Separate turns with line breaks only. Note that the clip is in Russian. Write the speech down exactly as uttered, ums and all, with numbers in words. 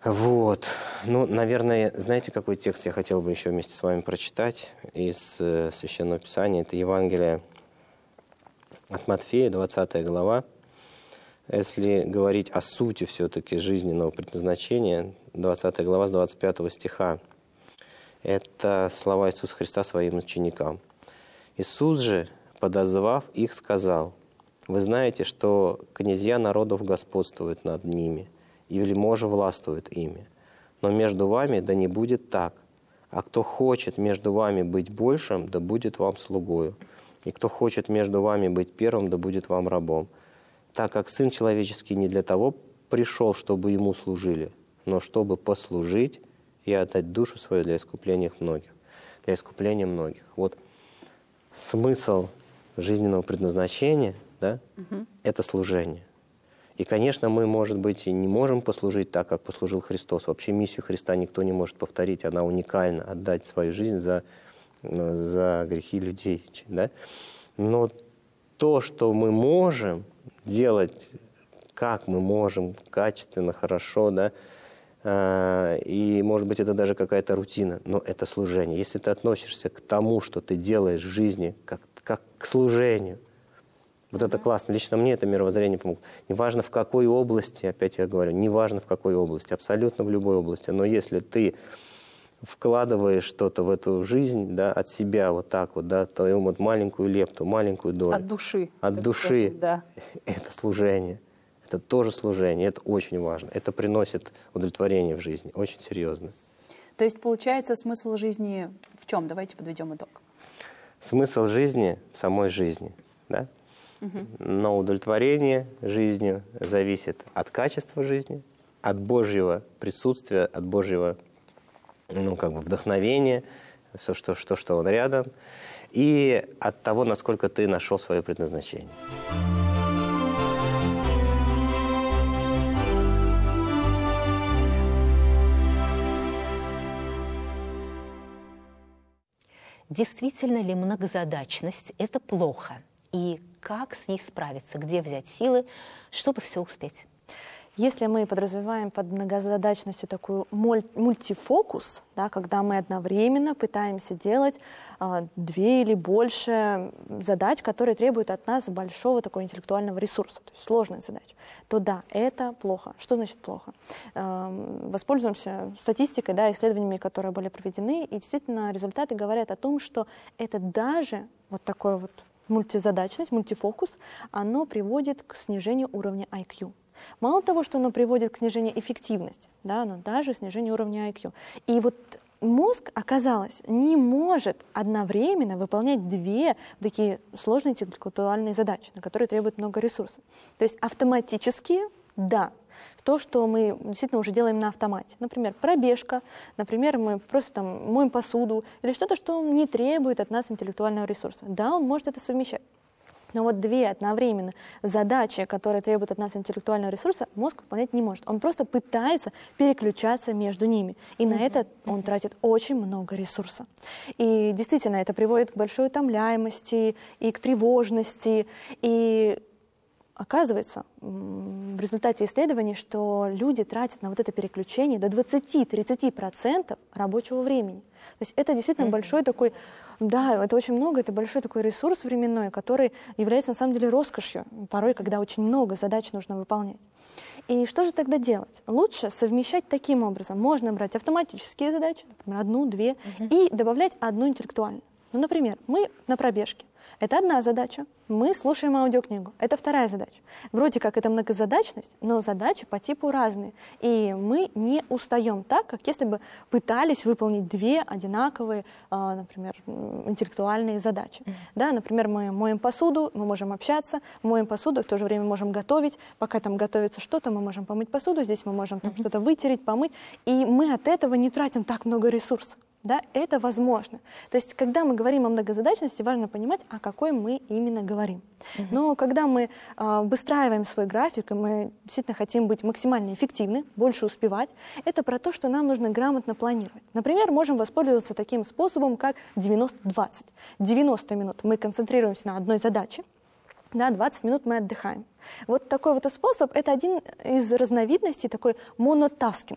Вот. Ну, наверное, знаете, какой текст я хотел бы еще вместе с вами прочитать из э, Священного Писания? Это Евангелие от Матфея, двадцатая глава. Если говорить о сути все-таки жизненного предназначения, двадцатая глава с двадцать пятого стиха. Это слова Иисуса Христа своим ученикам. «Иисус же, подозвав их, сказал: вы знаете, что князья народов господствуют над ними, и вельможи властвуют ими. Но между вами да не будет так. А кто хочет между вами быть большим, да будет вам слугою. И кто хочет между вами быть первым, да будет вам рабом. Так как Сын Человеческий не для того пришел, чтобы Ему служили, но чтобы послужить и отдать душу свою для искупления многих». Для искупления многих. Вот смысл жизненного предназначения, да, угу. это служение. И, конечно, мы, может быть, и не можем послужить так, как послужил Христос. Вообще миссию Христа никто не может повторить. Она уникальна. Отдать свою жизнь за, за грехи людей. Да? Но то, что мы можем делать, как мы можем, качественно, хорошо, да, и, может быть, это даже какая-то рутина, но это служение. Если ты относишься к тому, что ты делаешь в жизни, как, как к служению, вот это классно. Лично мне это мировоззрение помогло. Неважно в какой области, опять я говорю, неважно в какой области, абсолютно в любой области. Но если ты вкладываешь что-то в эту жизнь, да, от себя вот так вот, да, твою вот маленькую лепту, маленькую долю.
От души.
От души.
Сказать, да.
Это служение. Это тоже служение. Это очень важно. Это приносит удовлетворение в жизни. Очень серьезно.
То есть, получается, смысл жизни в чем? Давайте подведем итог.
Смысл жизни в самой жизни, да? Угу. Но удовлетворение жизнью зависит от качества жизни, от Божьего присутствия, от Божьего, ну, как бы вдохновения, что, что, что, что Он рядом, и от того, насколько ты нашел свое предназначение.
Действительно ли многозадачность – это плохо? И как с ней справиться? Где взять силы, чтобы все успеть?
Если мы подразумеваем под многозадачностью такую мультифокус, да, когда мы одновременно пытаемся делать э, две или больше задач, которые требуют от нас большого такого интеллектуального ресурса, то есть сложная задача, то да, это плохо. Что значит плохо? Э, воспользуемся статистикой, да, исследованиями, которые были проведены, и действительно результаты говорят о том, что это даже вот такое вот мультизадачность, мультифокус, оно приводит к снижению уровня ай кью. Мало того, что оно приводит к снижению эффективности, да, но даже снижению уровня ай кью. И вот мозг, оказалось, не может одновременно выполнять две такие сложные интеллектуальные задачи, на которые требуют много ресурсов. То есть автоматически, да, то, что мы действительно уже делаем на автомате. Например, пробежка, например, мы просто там моем посуду, или что-то, что не требует от нас интеллектуального ресурса. Да, он может это совмещать. Но вот две одновременно задачи, которые требуют от нас интеллектуального ресурса, мозг выполнять не может. Он просто пытается переключаться между ними. И mm-hmm. на это он тратит очень много ресурса. И действительно, это приводит к большой утомляемости и к тревожности. И оказывается, в результате исследований, что люди тратят на вот это переключение до двадцати-тридцати процентов рабочего времени. То есть это действительно mm-hmm. большой такой, да, это очень много, это большой такой ресурс временной, который является на самом деле роскошью, порой, когда очень много задач нужно выполнять. И что же тогда делать? Лучше совмещать таким образом. Можно брать автоматические задачи, например, одну, две, mm-hmm. и добавлять одну интеллектуальную. Ну, например, мы на пробежке. Это одна задача. Мы слушаем аудиокнигу. Это вторая задача. Вроде как это многозадачность, но задачи по типу разные. И мы не устаем так, как если бы пытались выполнить две одинаковые, например, интеллектуальные задачи. Mm-hmm. Да, например, мы моем посуду, мы можем общаться, моем посуду, в то же время можем готовить. Пока там готовится что-то, мы можем помыть посуду, здесь мы можем там, mm-hmm. что-то вытереть, помыть. И мы от этого не тратим так много ресурсов. Да, это возможно. То есть, когда мы говорим о многозадачности, важно понимать, о какой мы именно говорим. Uh-huh. Но когда мы э, выстраиваем свой график, и мы действительно хотим быть максимально эффективны, больше успевать, это про то, что нам нужно грамотно планировать. Например, можем воспользоваться таким способом, как девяносто двадцать. девяносто минут мы концентрируемся на одной задаче, да, двадцать минут мы отдыхаем. Вот такой вот способ – это один из разновидностей такой монотаскинг.